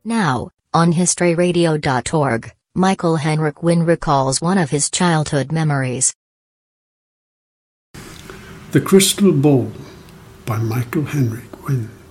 Now, on historyradio.org, Michael Henrik Wynne recalls one of his childhood memories. The Crystal Ball by Michael Henrik Wynne.